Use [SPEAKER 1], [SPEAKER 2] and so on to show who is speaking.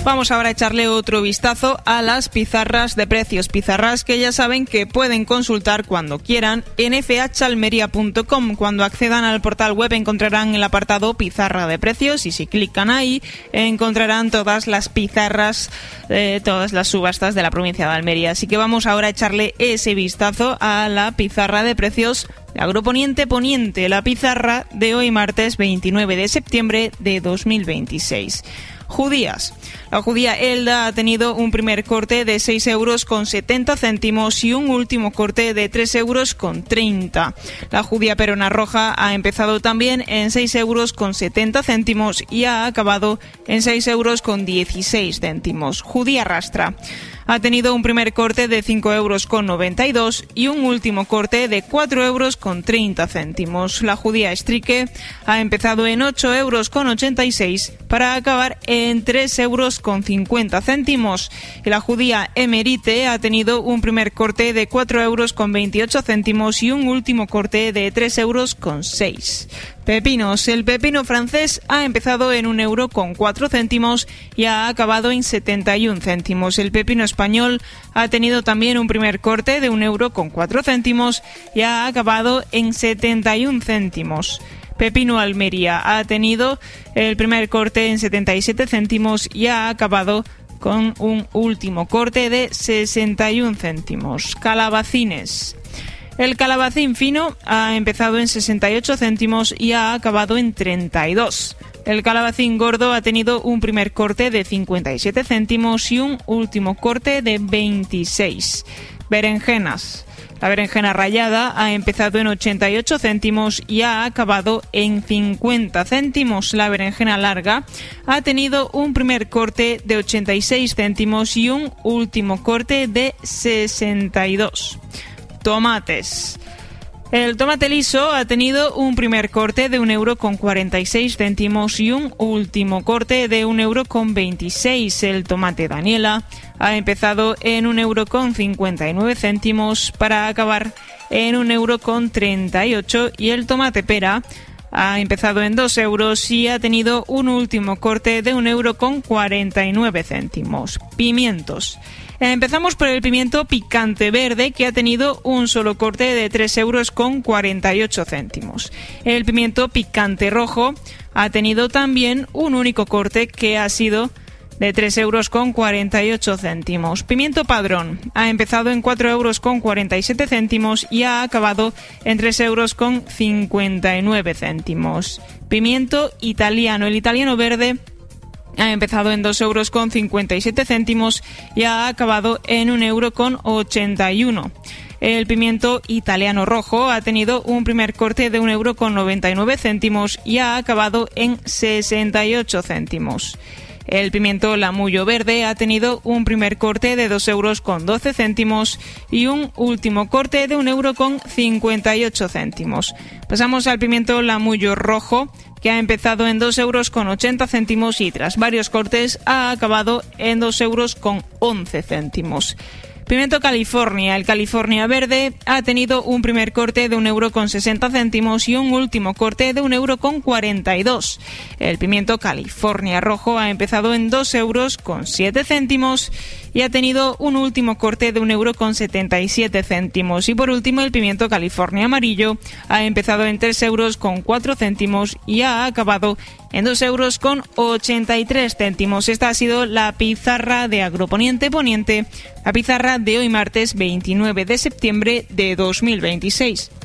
[SPEAKER 1] Vamos ahora a echarle otro vistazo a las pizarras de precios. Pizarras que ya saben que pueden consultar cuando quieran en fhalmería.com. Cuando accedan al portal web encontrarán el apartado pizarra de precios y si clican ahí encontrarán todas las pizarras, todas las subastas de la provincia de Almería. Así que vamos ahora a echarle ese vistazo a la pizarra de precios de Agroponiente Poniente, la pizarra de hoy martes 29 de septiembre de 2026. Judías. La judía Elda ha tenido un primer corte de 6,70 € y un último corte de 3,30 €. La judía perona roja ha empezado también en 6,70 € y ha acabado en 6,16 €. Judía rastra. Ha tenido un primer corte de 5,92 € y un último corte de 4,30 €. La judía estrique ha empezado en 8,86 € para acabar en 3,50 € y la judía emerite ha tenido un primer corte de 4,28 € y un último corte de 3,06 €. Pepinos. El pepino francés ha empezado en 1,04 € y ha acabado en 71 céntimos. El pepino español ha tenido también un primer corte de 1,04 € y ha acabado en 71 céntimos. Pepino Almería ha tenido el primer corte en 77 céntimos y ha acabado con un último corte de 61 céntimos. Calabacines. El calabacín fino ha empezado en 68 céntimos y ha acabado en 32. El calabacín gordo ha tenido un primer corte de 57 céntimos y un último corte de 26. Berenjenas. La berenjena rallada ha empezado en 88 céntimos y ha acabado en 50 céntimos. La berenjena larga ha tenido un primer corte de 86 céntimos y un último corte de 62. Tomates. El tomate liso ha tenido un primer corte de 1,46 € y un último corte de 1,26 €. El tomate Daniela ha empezado en 1,59 € para acabar en 1,38 € y el tomate pera ha empezado en 2 € y ha tenido un último corte de 1,49 €. Pimientos. Empezamos por el pimiento picante verde, que ha tenido un solo corte de 3,48 €. El pimiento picante rojo ha tenido también un único corte que ha sido de 3,48 €. Pimiento padrón ha empezado en 4,47 € y ha acabado en 3,59 €. Pimiento italiano. El italiano verde ha empezado en 2,57 € y ha acabado en 1,81 €. El pimiento italiano rojo ha tenido un primer corte de 1,99 € y ha acabado en 68 céntimos. El pimiento lamullo verde ha tenido un primer corte de 2,12 € y un último corte de 1,58 €. Pasamos al pimiento lamullo rojo, que ha empezado en 2,80 € y tras varios cortes ha acabado en 2,11 €. Pimiento California. El California verde ha tenido un primer corte de 1,60 € y un último corte de 1,42 €. El pimiento California rojo ha empezado en 2,07 € y ha tenido un último corte de 1,77 €. Y por último, el pimiento California amarillo ha empezado en 3,04 € y ha acabado en 2,83 €. Esta ha sido la pizarra de Agroponiente Poniente, la pizarra de hoy martes 29 de septiembre de 2026.